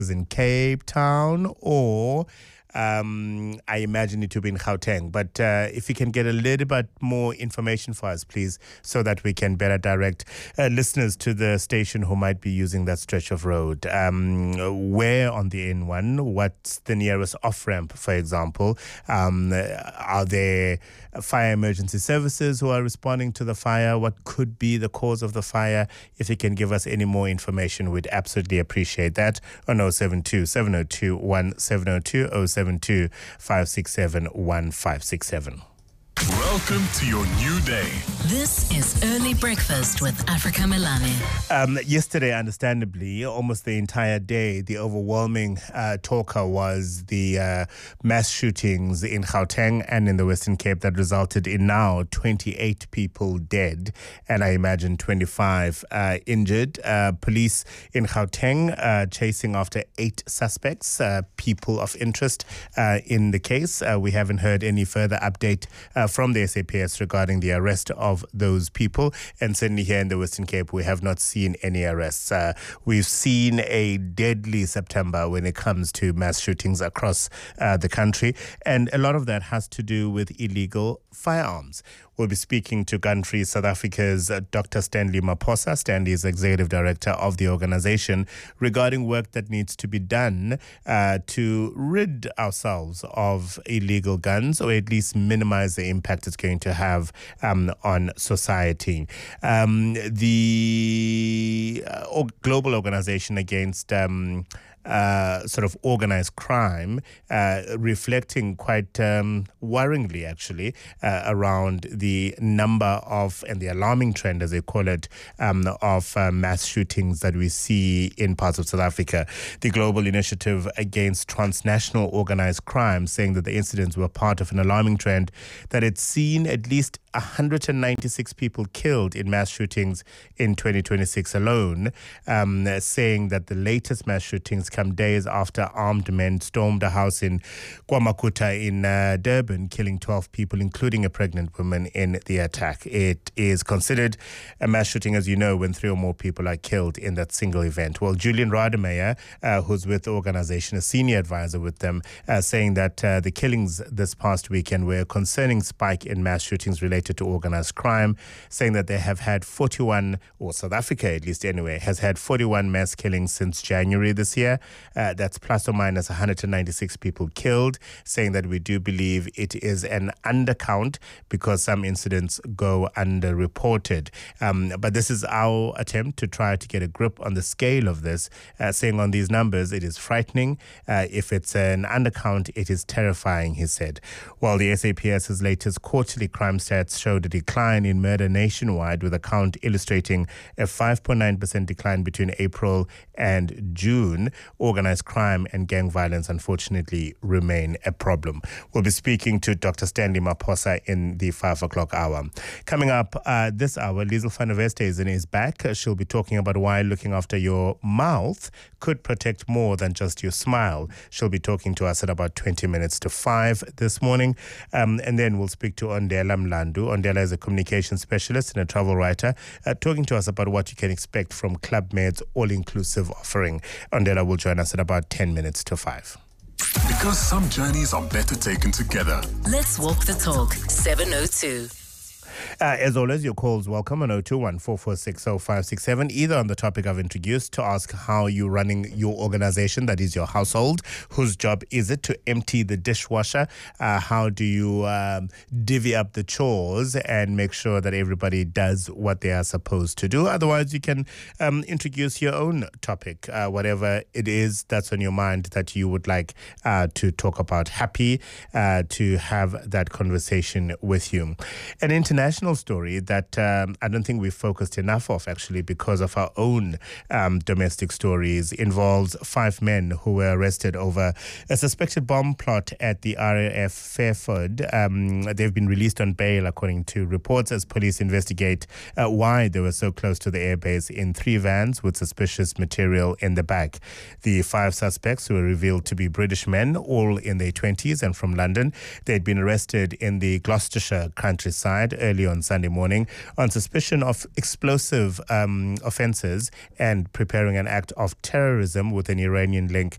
in Cape Town, or I imagine it to be in Gauteng. But if you can get a little bit more information for us, please, so that we can better direct listeners to the station who might be using that stretch of road. Where on the N1? What's the nearest off-ramp, for example? Are there fire emergency services who are responding to the fire? What could be the cause of the fire? If you can give us any more information, we'd absolutely appreciate that on 072 702 1702 072 567 1567. Welcome to your new day. This is Early Breakfast with Africa Melane. Yesterday, understandably, almost the entire day, the overwhelming talker was the mass shootings in Gauteng and in the Western Cape that resulted in now 28 people dead and I imagine 25 injured. Police in Gauteng chasing after 8 suspects, people of interest in the case. We haven't heard any further update from the SAPS regarding the arrest of those people, and certainly here in the Western Cape we have not seen any arrests. We've seen a deadly September when it comes to mass shootings across the country, and a lot of that has to do with illegal firearms. We'll be speaking to Gun Free South Africa's Dr. Stanley Maphosa. Stanley is Executive Director of the organization, regarding work that needs to be done to rid ourselves of illegal guns, or at least minimize the impact it's going to have on society. The global organization against sort of organized crime, reflecting quite worryingly, actually, around the number of, and the alarming trend, as they call it, of mass shootings that we see in parts of South Africa. The Global Initiative Against Transnational Organized Crime saying that the incidents were part of an alarming trend that had seen at least 196 people killed in mass shootings in 2026 alone, saying that the latest mass shootings come days after armed men stormed a house in KwaMakuta in Durban, killing 12 people, including a pregnant woman, in the attack. It is considered a mass shooting, as you know, when 3 or more people are killed in that single event. Well, Julian Rademeyer, who's with the organization, a senior advisor with them, saying that the killings this past weekend were a concerning spike in mass shootings related to organized crime, saying that they have had 41, or South Africa at least anyway, has had 41 mass killings since January this year. That's plus or minus 196 people killed, saying that we do believe it is an undercount because some incidents go underreported. But this is our attempt to try to get a grip on the scale of this, saying on these numbers it is frightening. If it's an undercount, it is terrifying, he said. While the SAPS's latest quarterly crime stats showed a decline in murder nationwide, with a count illustrating a 5.9% decline between April and June, organized crime and gang violence unfortunately remain a problem. We'll be speaking to Dr. Stanley Maphosa in the 5 o'clock hour. Coming up this hour, Liesl van der Westhuizen is back. She'll be talking about why looking after your mouth could protect more than just your smile. She'll be talking to us at about 20 minutes to 5 this morning. And then we'll speak to Ondela Mlandu. Ondela is a communication specialist and a travel writer, talking to us about what you can expect from Club Med's all-inclusive offering. Ondela will join us at about 10 minutes to 5. Because some journeys are better taken together. Let's walk the talk. 702. As always, your calls welcome on 021-446-0567, either on the topic I've introduced, to ask how you're running your organization, that is your household. Whose job is it to empty the dishwasher? How do you divvy up the chores and make sure that everybody does what they are supposed to do? Otherwise, you can introduce your own topic, whatever it is that's on your mind that you would like to talk about. Happy to have that conversation with you. An international story that I don't think we've focused enough of, actually, because of our own domestic stories, involves 5 men who were arrested over a suspected bomb plot at the RAF Fairford. They've been released on bail, according to reports, as police investigate why they were so close to the airbase in 3 vans with suspicious material in the back. The 5 suspects were revealed to be British men, all in their 20s and from London. They'd been arrested in the Gloucestershire countryside earlier early on Sunday morning on suspicion of explosive offences and preparing an act of terrorism with an Iranian link.